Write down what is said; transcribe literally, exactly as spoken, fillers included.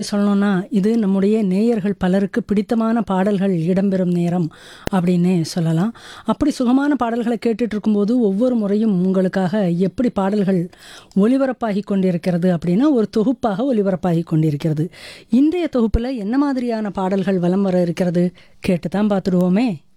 சொல்லணும்னா இது நம்முடைய நேயர்கள் பலருக்கு பிடித்தமான பாடல்கள் இடம்பெறும் நேரம் அப்படின்னே சொல்லலாம். அப்படி சுகமான பாடல்களை கேட்டுட்டு இருக்கும்போது ஒவ்வொரு முறையும் உங்களுக்காக எப்படி பாடல்கள் ஒலிபரப்பாகி கொண்டிருக்கிறது அப்படின்னா ஒரு தொகுப்பாக ஒலிபரப்பாகி கொண்டிருக்கிறது. இன்றைய தொகுப்பில் என்ன மாதிரியான பாடல்கள் வலம் வர இருக்கிறது கேட்டு தான் பார்த்துடுவோமே.